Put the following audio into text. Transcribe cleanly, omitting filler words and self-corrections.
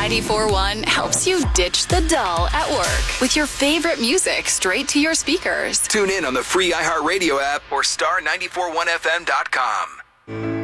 94.1 helps you ditch the dull at work with your favorite music straight to your speakers. Tune in on the free iHeartRadio app or star941fm.com.